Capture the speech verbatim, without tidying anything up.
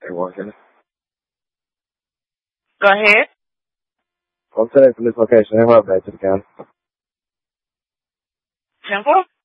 You're working. Go ahead. What's today from this location? Any more updates if you can? Simple.